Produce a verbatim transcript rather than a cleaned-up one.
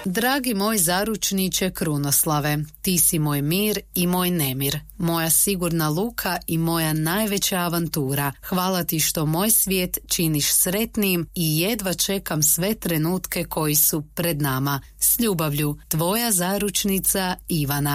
Dragi moj zaručniče Krunoslave, ti si moj mir i moj nemir, moja sigurna luka i moja najveća avantura. Hvala ti što moj svijet činiš sretnim i jedva čekam sve trenutke koji su pred nama. S ljubavlju, tvoja zaručnica Ivana.